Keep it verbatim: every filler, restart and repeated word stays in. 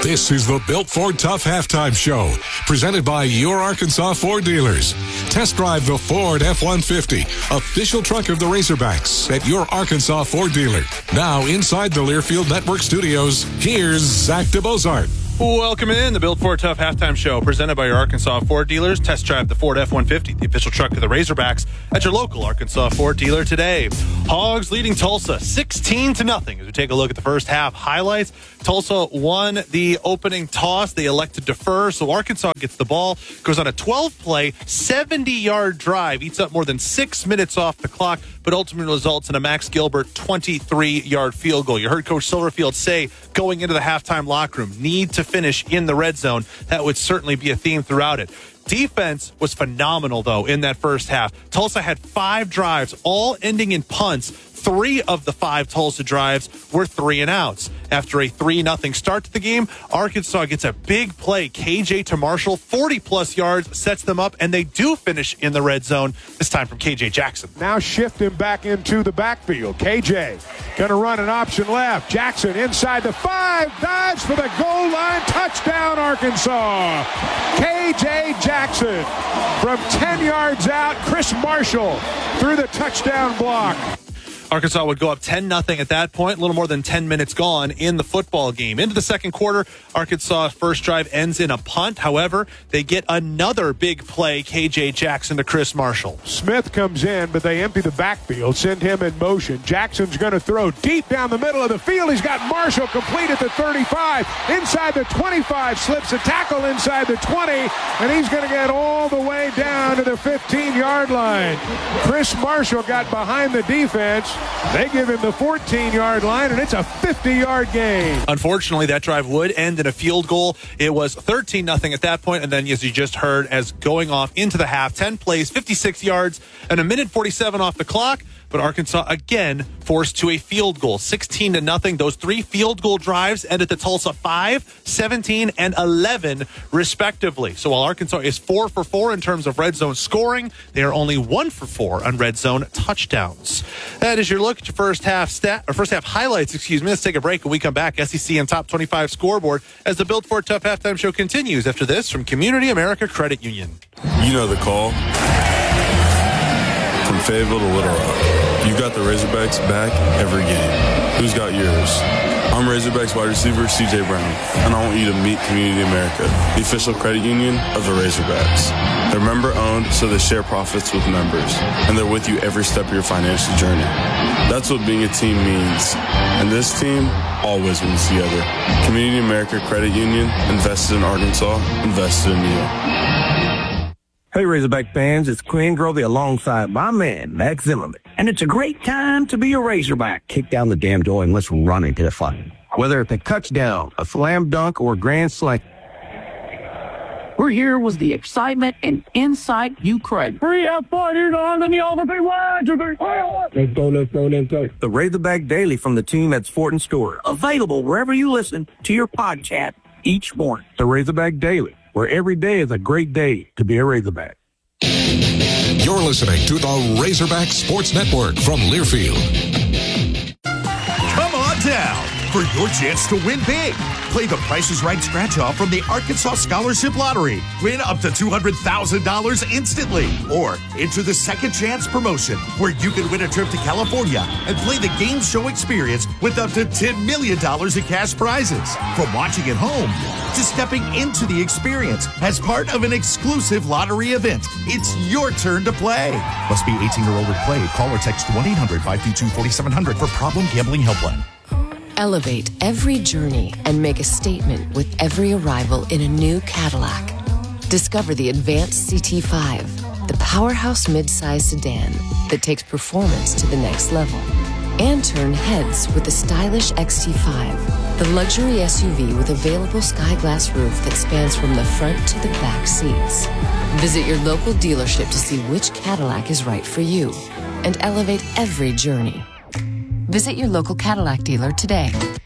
This is the Built Ford Tough Halftime Show, presented by your Arkansas Ford dealers. Test drive the Ford F one fifty, official truck of the Razorbacks, at your Arkansas Ford dealer. Now, inside the Learfield Network studios, here's Zach DeBozart. Welcome in the Built Ford Tough Halftime Show, presented by your Arkansas Ford dealers. Test drive the Ford F one fifty, the official truck of the Razorbacks, at your local Arkansas Ford dealer today. Hogs leading Tulsa sixteen to nothing. As we take a look at the first half highlights, Tulsa won the opening toss. They elected to defer, so Arkansas gets the ball, goes on a twelve-play, seventy-yard drive, eats up more than six minutes off the clock, but ultimately results in a Max Gilbert twenty-three-yard field goal. You heard Coach Silverfield say going into the halftime locker room, need to finish in the red zone. That would certainly be a theme throughout it. Defense was phenomenal, though, in that first half. Tulsa had five drives, all ending in punts. Three of the five Tulsa drives were three and outs. After a three nothing start to the game, Arkansas gets a big play. K J to Marshall, forty-plus yards, sets them up, and they do finish in the red zone, this time from K J Jackson. Now shifting back into the backfield. K J going to run an option left. Jackson inside the five, dives for the goal line. Touchdown, Arkansas. K J Jackson from ten yards out. Chris Marshall through the touchdown block. Arkansas would go up ten nothing at that point, a little more than ten minutes gone in the football game. Into the second quarter, Arkansas' first drive ends in a punt. However, they get another big play, K J Jackson to Chris Marshall. Smith comes in, but they empty the backfield, send him in motion. Jackson's going to throw deep down the middle of the field. He's got Marshall complete at the thirty-five. Inside the twenty-five, slips a tackle inside the twenty, and he's going to get all the way down to the fifteen-yard line. Chris Marshall got behind the defense. They give him the fourteen-yard line, and it's a fifty-yard gain. Unfortunately, that drive would end in a field goal. It was thirteen nothing at that point, and then, as you just heard, as going off into the half, ten plays, fifty-six yards, and a minute forty-seven off the clock. But Arkansas again forced to a field goal, sixteen to nothing. Those three field goal drives ended the Tulsa five, seventeen, and eleven, respectively. So while Arkansas is four for four in terms of red zone scoring, they are only one for four on red zone touchdowns. That is your look at your first half stat or first half highlights. Excuse me. Let's take a break. When we come back, S E C and Top twenty-five scoreboard as the Built Ford Tough Halftime Show continues after this from Community America Credit Union. You know the call. From Fayetteville to Little Rock. You've got the Razorbacks back every game. Who's got yours? I'm Razorbacks wide receiver C J Brown, and I want you to meet Community America, the official credit union of the Razorbacks. They're member-owned, so they share profits with members, and they're with you every step of your financial journey. That's what being a team means, and this team always wins together. Community America Credit Union, invested in Arkansas, invested in you. Hey, Razorback fans, it's Quinn Grovey alongside my man, Max Zimmerman. And it's a great time to be a Razorback. Kick down the damn door and let's run into the fight. Whether it's a touchdown, a slam dunk, or a grand slam. We're here with the excitement and insight you crave. Free out fighting on the Let's go, let's go, let's go. The Razorback Daily from the team at Sport and Store. Available wherever you listen to your podcast each morning. The Razorback Daily, where every day is a great day to be a Razorback. You're listening to the Razorback Sports Network from Learfield. Come on down for your chance to win big. Play the Price is Right scratch-off from the Arkansas Scholarship Lottery. Win up to two hundred thousand dollars instantly. Or enter the Second Chance promotion, where you can win a trip to California and play the game show experience with up to ten million dollars in cash prizes. From watching at home to stepping into the experience as part of an exclusive lottery event, it's your turn to play. Must be eighteen or older to play. Call or text one eight hundred five two two four seven zero zero for Problem Gambling Helpline. Elevate every journey and make a statement with every arrival in a new Cadillac. Discover the Advanced C T five, the powerhouse midsize sedan that takes performance to the next level. And turn heads with the stylish X T five, the luxury S U V with available sky glass roof that spans from the front to the back seats. Visit your local dealership to see which Cadillac is right for you and elevate every journey. Visit your local Cadillac dealer today.